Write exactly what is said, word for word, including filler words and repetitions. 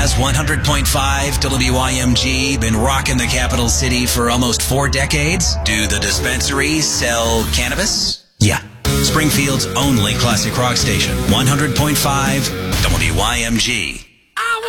Has one hundred point five W Y M G been rocking the capital city for almost four decades? Do the dispensaries sell cannabis? Yeah. Springfield's only classic rock station, one hundred point five W Y M G.